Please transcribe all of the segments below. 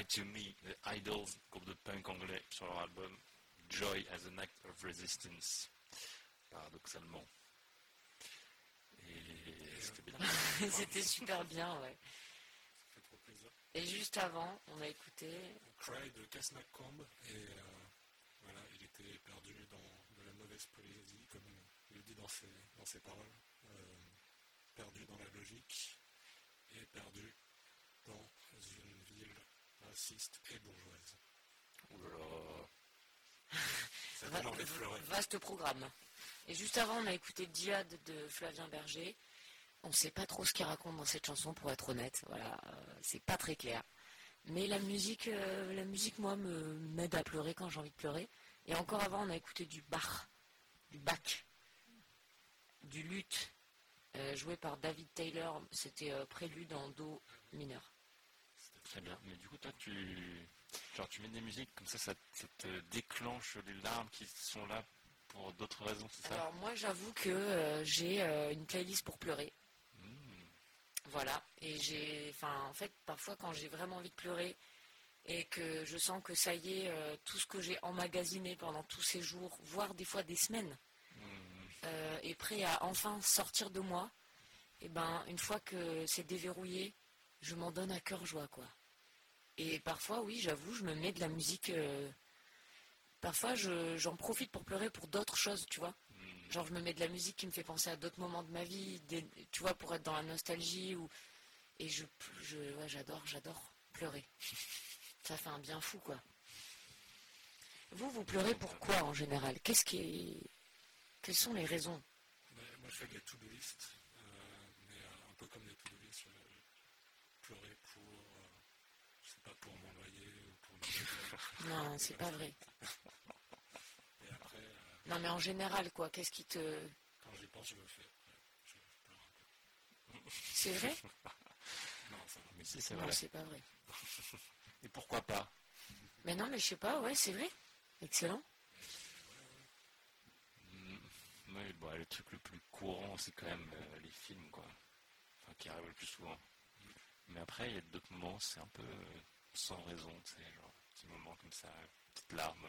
to Me, The Idols, groupe de punk anglais, sur leur album Joy as an Act of Resistance, paradoxalement. Et c'était bien. C'était super bien, ouais. Ça fait trop plaisir. Et juste avant, on a écouté Cry de Cass McComb, et voilà, il était perdu dans de la mauvaise poésie, comme il le dit dans ses paroles, perdu dans la logique, et perdu dans une ville raciste et bourgeoise. Ouh là là. Ça donne envie de pleurer. Vaste programme. Et juste avant, on a écouté Djihad de Flavien Berger. On ne sait pas trop ce qu'il raconte dans cette chanson, pour être honnête. Voilà, c'est pas très clair. Mais la musique, moi, m'aide à pleurer quand j'ai envie de pleurer. Et encore avant, on a écouté du Bach, du luth, joué par David Taylor. C'était prélude en do mineur. C'était très bien. Mais du coup, toi, tu mets des musiques comme ça te déclenche les larmes qui sont là pour d'autres raisons, c'est ça? Alors moi, j'avoue que j'ai une playlist pour pleurer. Voilà, et en fait, parfois quand j'ai vraiment envie de pleurer et que je sens que ça y est, tout ce que j'ai emmagasiné pendant tous ces jours, voire des fois des semaines, est prêt à enfin sortir de moi, et ben une fois que c'est déverrouillé, je m'en donne à cœur joie, quoi. Et parfois, oui, j'avoue, je me mets de la musique. Parfois, j'en profite pour pleurer pour d'autres choses, tu vois. Genre, je me mets de la musique qui me fait penser à d'autres moments de ma vie, tu vois, pour être dans la nostalgie. Et ouais, j'adore pleurer. Ça fait un bien fou, quoi. Vous pleurez pourquoi, en général? Quelles sont les raisons? Moi, je fais des to-do list, mais un peu comme des to-do list, pleurer pour, je sais pas, pour mon loyer ou pour Non, c'est pas vrai. Et après, Non, mais en général, quoi, qu'est-ce qui te... quand j'y pense, je me fais. Je pleure un peu. C'est vrai? Non, ça va. Mais si, c'est Non, vrai. c'est pas vrai. Et pourquoi pas? Mais non, mais je sais pas, ouais, c'est vrai. Excellent. Oui, bon, le truc le plus courant, c'est quand même les films, quoi. Enfin, qui arrivent le plus souvent. Mais après, il y a d'autres moments, c'est un peu sans raison, tu sais, genre, petit moment comme ça, petite larme.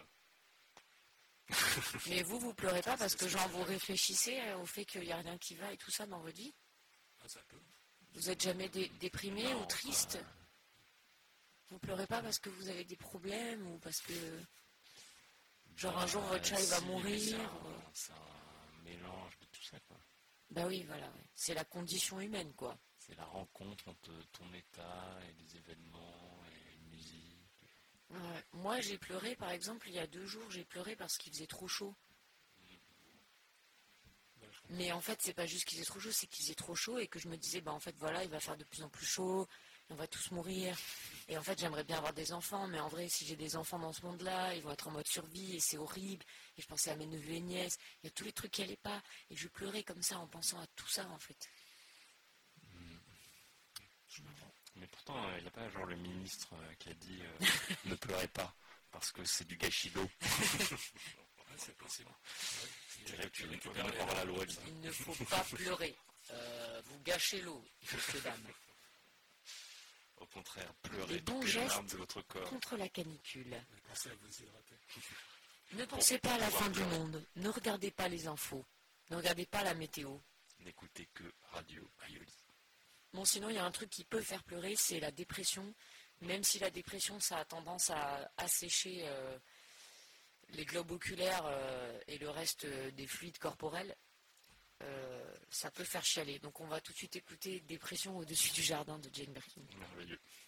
Mais vous pleurez pas parce que, genre, vous réfléchissez au fait qu'il y a rien qui va et tout ça dans votre vie? Ah, ça peut. Vous êtes jamais déprimé Non, ou triste? Vous pleurez pas parce que vous avez des problèmes ou parce que... Genre, un jour, votre chat, il va si, mais mourir c'est un mélange de tout ça, quoi. Bah oui, voilà, ouais. C'est la condition humaine, quoi. C'est la rencontre entre ton état et des événements et une musique. Ouais. Moi, j'ai pleuré, par exemple, il y a 2 jours, j'ai pleuré parce qu'il faisait trop chaud. Mais en fait, c'est pas juste qu'il faisait trop chaud, c'est qu'il faisait trop chaud et que je me disais, bah en fait, voilà, il va faire de plus en plus chaud, on va tous mourir. Et en fait, j'aimerais bien avoir des enfants, mais en vrai, si j'ai des enfants dans ce monde-là, ils vont être en mode survie et c'est horrible. Et je pensais à mes neveux et nièces, il y a tous les trucs qui allaient pas. Et je pleurais comme ça en pensant à tout ça, en fait. Mais pourtant, il n'y a pas genre le ministre qui a dit ne pleurez pas parce que c'est du gâchis d'eau. Ah, c'est possible. Je dirais que tu récupères la loi. Il ne faut pas pleurer. Vous gâchez l'eau, messieurs, dames. Au contraire, pleurez Les bons toutes les gestes larmes de votre corps. contre la canicule. Mais pensez à vous hydrater. Ne pensez pas à la fin du monde. Ne regardez pas les infos. Ne regardez pas la météo. N'écoutez que Radio Aioli. Bon, sinon, il y a un truc qui peut faire pleurer, c'est la dépression. Même si la dépression, ça a tendance à assécher les globes oculaires et le reste des fluides corporels, ça peut faire chialer. Donc on va tout de suite écouter Dépression au-dessus du jardin de Jane Birkin. Merveilleux.